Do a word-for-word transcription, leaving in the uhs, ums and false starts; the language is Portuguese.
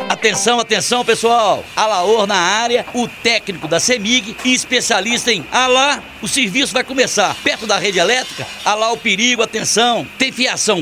Atenção, atenção, pessoal. Alaor na área, o técnico da CEMIG e especialista em alá. O serviço vai começar perto da rede elétrica. Alá o perigo, atenção. Tem fiação